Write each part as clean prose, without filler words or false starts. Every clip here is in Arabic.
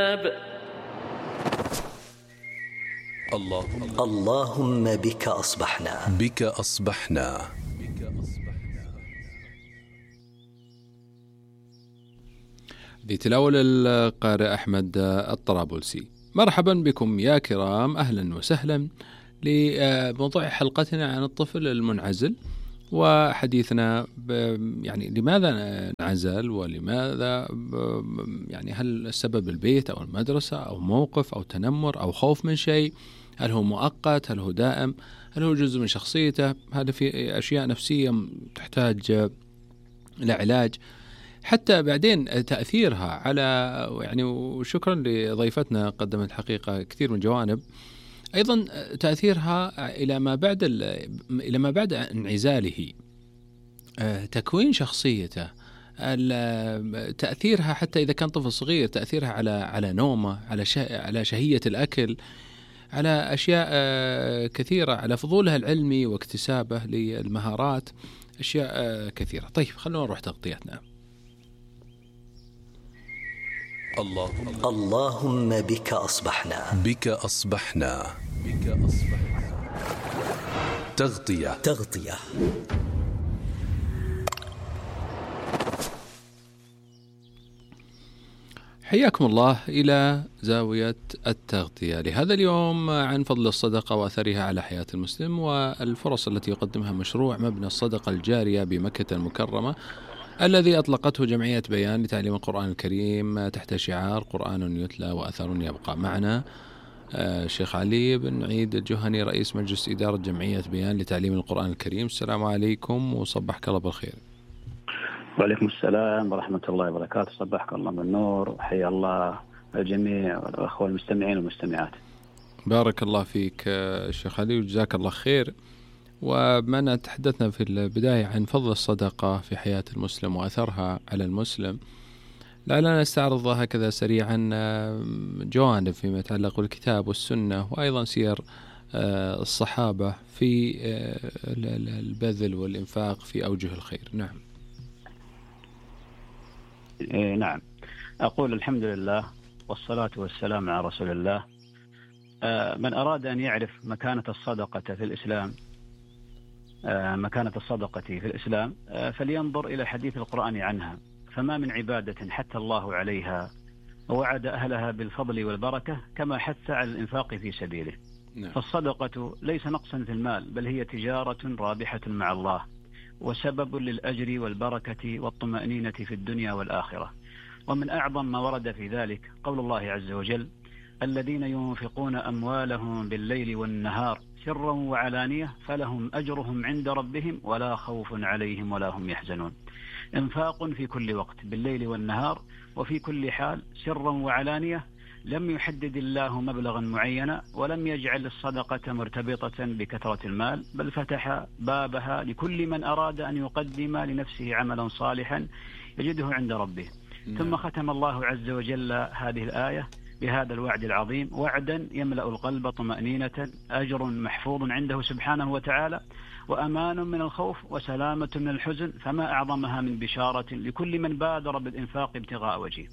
اللهم بك أصبحنا. لتلاول القارئ أحمد الطرابلسي. مرحبا بكم يا كرام، أهلا وسهلا لموضوع حلقتنا عن الطفل المنعزل، وحديثنا يعني لماذا انعزل، ولماذا يعني هل السبب البيت أو المدرسة أو موقف أو تنمر أو خوف من شيء، هل هو مؤقت، هل هو دائم، هل هو جزء من شخصيته، هل في أشياء نفسية تحتاج لعلاج، حتى بعدين تأثيرها على يعني. وشكرا لضيفتنا قدمت حقيقة كثير من جوانب، أيضا تأثيرها إلى ما بعد انعزاله، تكوين شخصيته، تأثيرها حتى إذا كان طفل صغير، تأثيرها على نومه، على شهية الأكل، على أشياء كثيرة، على فضوله العلمي واكتسابه للمهارات، أشياء كثيرة. طيب خلونا نروح تغطيتنا. اللهم بك أصبحنا. تغطية. حياكم الله إلى زاوية التغطية لهذا اليوم عن فضل الصدقة وأثرها على حياة المسلم، والفرص التي يقدمها مشروع مبنى الصدقة الجارية بمكة المكرمة، الذي أطلقته جمعية بيان لتعليم القرآن الكريم تحت شعار قرآن يتلى وأثر يبقى. معنا الشيخ علي بن عيد الجهني، رئيس مجلس إدارة جمعية بيان لتعليم القرآن الكريم. السلام عليكم وصبحك الله بالخير. وعليكم السلام ورحمة الله وبركاته، صبحك الله بالنور، وحيا الله الجميع والأخوة المستمعين والمستمعات. بارك الله فيك الشيخ علي وجزاك الله خير. وبما تحدثنا في البداية عن فضل الصدقة في حياة المسلم وأثرها على المسلم، لعلنا نستعرض هكذا سريعا جوانب فيما يتعلق بالكتاب والسنة، وأيضا سير الصحابة في البذل والإنفاق في أوجه الخير. نعم. نعم، أقول الحمد لله والصلاة والسلام على رسول الله. من أراد أن يعرف مكانة الصدقة في الإسلام فلينظر إلى حديث القرآن عنها، فما من عبادة حث الله عليها ووعد أهلها بالفضل والبركة كما حث على الإنفاق في سبيله. فالصدقة ليس نقصا في المال، بل هي تجارة رابحة مع الله، وسبب للأجر والبركة والطمأنينة في الدنيا والآخرة. ومن أعظم ما ورد في ذلك قول الله عز وجل: الذين ينفقون أموالهم بالليل والنهار سرا وعلانية فلهم أجرهم عند ربهم ولا خوف عليهم ولا هم يحزنون. انفاق في كل وقت، بالليل والنهار، وفي كل حال، سرا وعلانية. لم يحدد الله مبلغا معينا، ولم يجعل الصدقة مرتبطة بكثرة المال، بل فتح بابها لكل من أراد أن يقدم لنفسه عملا صالحا يجده عند ربه. ثم ختم الله عز وجل هذه الآية بهذا الوعد العظيم، وعدا يملأ القلب طمأنينة، أجر محفوظ عنده سبحانه وتعالى، وأمان من الخوف، وسلامة من الحزن، فما أعظمها من بشارة لكل من بادر بالإنفاق ابتغاء وجهه.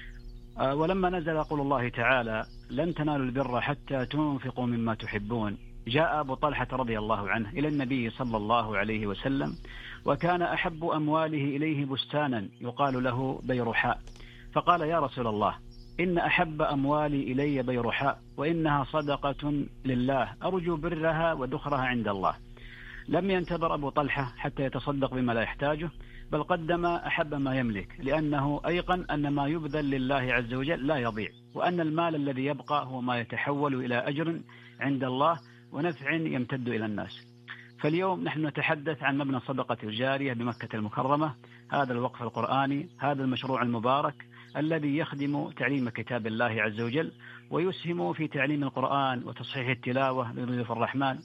ولما نزل قول الله تعالى: لن تنالوا البر حتى تنفقوا مما تحبون، جاء أبو طلحة رضي الله عنه إلى النبي صلى الله عليه وسلم، وكان أحب أمواله إليه بستانا يقال له بيرحاء، فقال: يا رسول الله، إن أحب أموالي إلي بيرحاء، وإنها صدقة لله، أرجو برها ودخرها عند الله. لم ينتظر أبو طلحة حتى يتصدق بما لا يحتاجه، بل قدم أحب ما يملك، لأنه أيقن أن ما يبذل لله عز وجل لا يضيع، وأن المال الذي يبقى هو ما يتحول إلى أجر عند الله ونفع يمتد إلى الناس. فاليوم نحن نتحدث عن مبنى الصدقة الجارية بمكة المكرمة، هذا الوقف القرآني، هذا المشروع المبارك الذي يخدم تعليم كتاب الله عز وجل، ويسهم في تعليم القرآن وتصحيح التلاوة لضيوف الرحمن،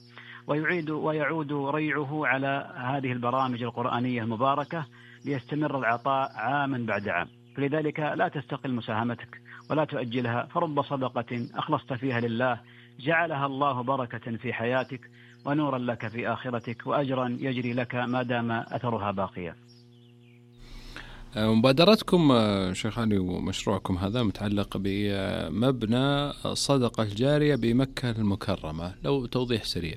ويعود ريعه على هذه البرامج القرآنية المباركة ليستمر العطاء عاما بعد عام. فلذلك لا تستقل مساهمتك ولا تؤجلها، فرب صدقة أخلصت فيها لله جعلها الله بركة في حياتك ونورا لك في آخرتك، وأجرا يجري لك ما دام أثرها باقيا. مبادرتكم شيخ علي ومشروعكم هذا متعلق بمبنى الصدقة الجارية بمكة المكرمة، لو توضيح سريع.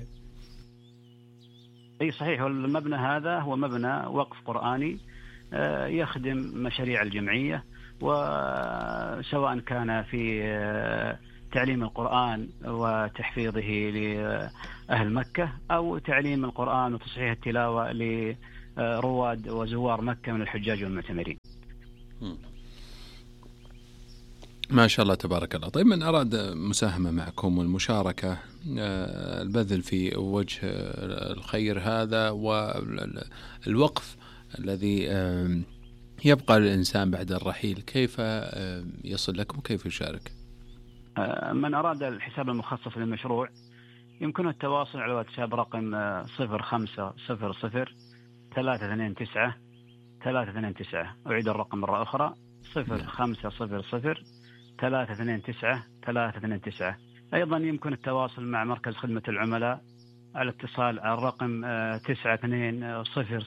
أي صحيح، المبنى هذا هو مبنى وقف قرآني يخدم مشاريع الجمعية، وسواء كان في تعليم القرآن وتحفيظه لأهل مكة، أو تعليم القرآن وتصحيح التلاوة لرواد وزوار مكة من الحجاج والمعتمرين. ما شاء الله تبارك الله. طيب، من أراد مساهمة معكم والمشاركة، البذل في وجه الخير هذا والوقف الذي يبقى للإنسان بعد الرحيل، كيف يصل لكم وكيف يشارك؟ من أراد الحساب المخصص للمشروع يمكنه التواصل على واتساب رقم 0500 329 329. أعيد الرقم مرة أخرى 0500 329 329. أيضا يمكن التواصل مع مركز خدمة العملاء على اتصال على الرقم 9200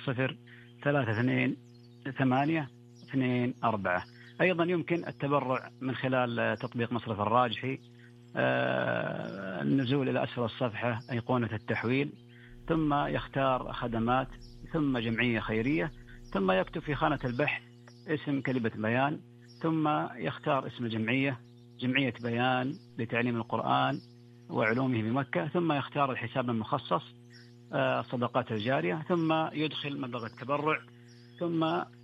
32 824. أيضا يمكن التبرع من خلال تطبيق مصرف الراجحي، النزول إلى أسفل الصفحة أيقونة التحويل، ثم يختار خدمات، ثم جمعية خيرية، ثم يكتب في خانة البحث اسم كلمة بيان، ثم يختار اسم الجمعية، جمعية بيان لتعليم القرآن وعلومه بمكة، ثم يختار الحساب المخصص الصدقات الجارية، ثم يدخل مبلغ التبرع، ثم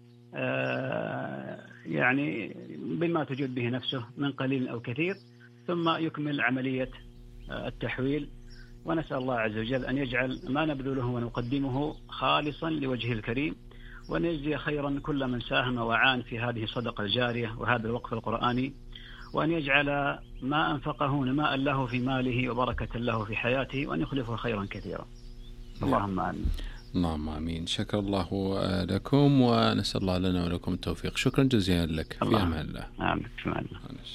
يعني بما تجود به نفسه من قليل أو كثير، ثم يكمل عملية التحويل. ونسأل الله عز وجل أن يجعل ما نبذله ونقدمه خالصا لوجهه الكريم، وأن يجزي خيرا كل من ساهم وعان في هذه الصدقة الجارية وهذا الوقف القرآني، وأن يجعل ما أنفقه نماء له في ماله وبركة له في حياته، وأن يخلفه خيرا كثيرا. اللهم آمين. اللهم آمين. شكر الله لكم، ونسأل الله لنا ولكم التوفيق. شكرا جزيلا لك. في أمان الله. آمين. في أمان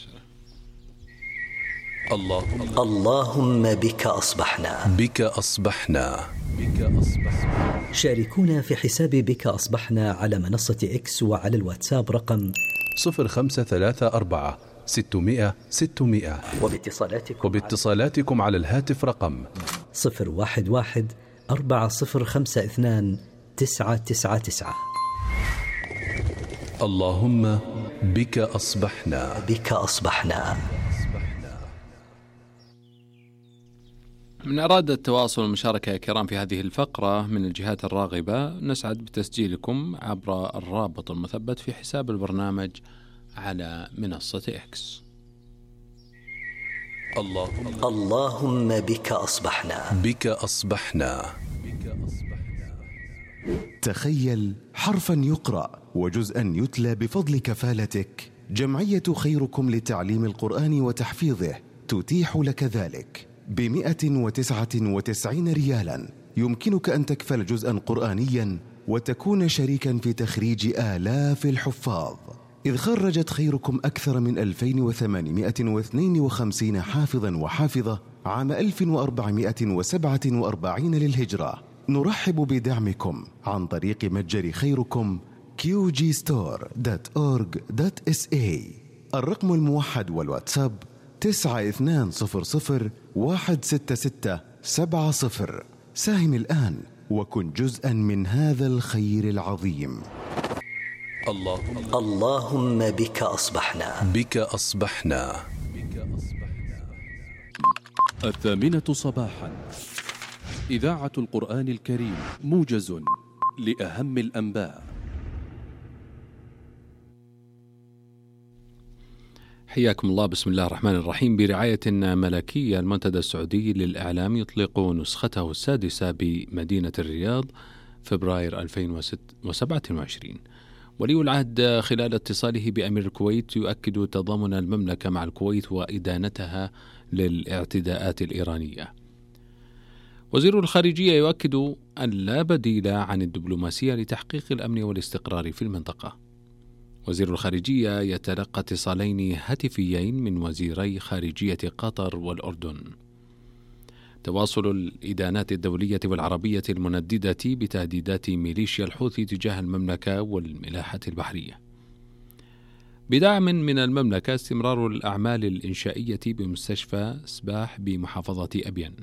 الله. اللهم بك أصبحنا. بك أصبحنا. بك أصبحنا. شاركونا في حساب بك أصبحنا على منصة إكس وعلى الواتساب رقم 0534 600 600، وباتصالاتكم على الهاتف رقم 011 4052 999. اللهم بك أصبحنا. بك أصبحنا. من أراد التواصل والمشاركة يا كرام في هذه الفقرة من الجهات الراغبة، نسعد بتسجيلكم عبر الرابط المثبت في حساب البرنامج على منصة إكس. اللهم بك أصبحنا. بك أصبحنا. تخيل حرفا يقرأ وجزءا يتلى بفضل كفالتك. جمعية خيركم لتعليم القرآن وتحفيظه تتيح لك ذلك ب199 ريالا. يمكنك أن تكفل جزءا قرآنيا وتكون شريكا في تخريج آلاف الحفاظ، إذ خرجت خيركم أكثر من 2852 حافظا وحافظة عام 1447 للهجرة. نرحب بدعمكم عن طريق متجر خيركم qgstore.org.sa. الرقم الموحد والواتساب 9200166770. ساهم الآن وكن جزءا من هذا الخير العظيم. اللهم بك أصبحنا. بك أصبحنا. 8:00 صباحا، إذاعة القرآن الكريم، موجز لأهم الأنباء. حياكم الله. بسم الله الرحمن الرحيم. برعاية ملكية، المنتدى السعودي للإعلام يطلق نسخته السادسة بمدينة الرياض فبراير 2027. ولي العهد خلال اتصاله بأمير الكويت يؤكد تضامن المملكة مع الكويت وإدانتها للاعتداءات الإيرانية. وزير الخارجية يؤكد أن لا بديل عن الدبلوماسية لتحقيق الأمن والاستقرار في المنطقة. وزير الخارجية يتلقى اتصالين هاتفيين من وزيري خارجية قطر والأردن. تواصل الإدانات الدولية والعربية المنددة بتهديدات ميليشيا الحوثي تجاه المملكة والملاحة البحرية. بدعم من المملكة استمرار الأعمال الإنشائية بمستشفى سباح بمحافظة أبين.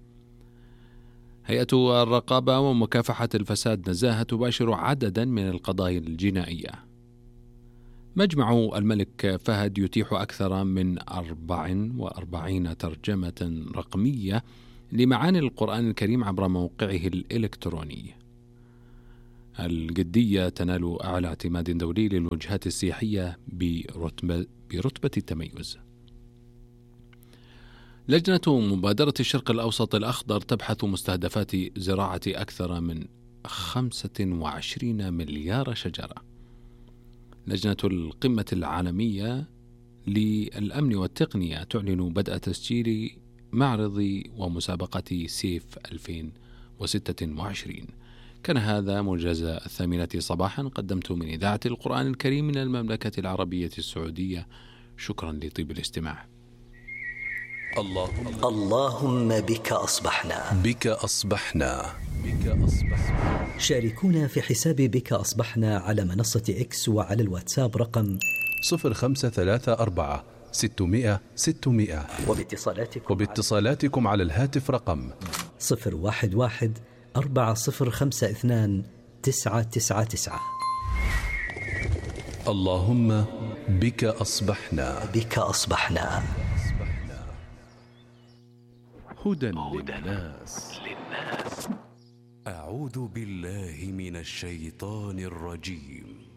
هيئة الرقابة ومكافحة الفساد نزاهة تباشر عددا من القضايا الجنائية. مجمع الملك فهد يتيح أكثر من 44 ترجمة رقمية لمعاني القرآن الكريم عبر موقعه الإلكتروني. الجدية تنال أعلى اعتماد دولي للوجهات السياحية برتبة التميز. لجنة مبادرة الشرق الأوسط الأخضر تبحث مستهدفات زراعة أكثر من 25 مليار شجرة. لجنة القمة العالمية للأمن والتقنية تعلن بدء تسجيل معرض ومسابقة سيف 2026. كان هذا موجز 8 صباحا قدمته من إذاعة القرآن الكريم من المملكة العربية السعودية. شكرا لطيب الاستماع. اللهم بك أصبحنا. بك أصبحنا. بك أصبحنا. شاركونا في حساب بك أصبحنا على منصة إكس وعلى الواتساب رقم 0534 600 600 وباتصالاتكم على الهاتف رقم 011 4052 999. اللهم بك أصبحنا. بك أصبحنا. هدى للناس. أعوذ بالله من الشيطان الرجيم.